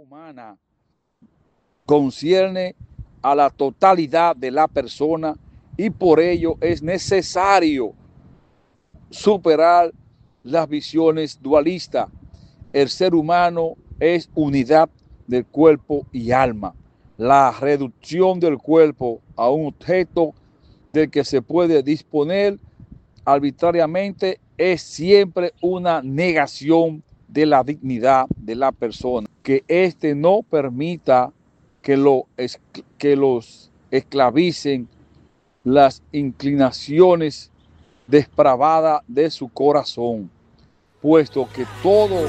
humana concierne a la totalidad de la persona y por ello es necesario superar las visiones dualistas. El ser humano es unidad del cuerpo y alma. La reducción del cuerpo a un objeto del que se puede disponer arbitrariamente es siempre una negación de la dignidad de la persona. Que éste no permita que los esclavicen las inclinaciones depravadas de su corazón, puesto que todo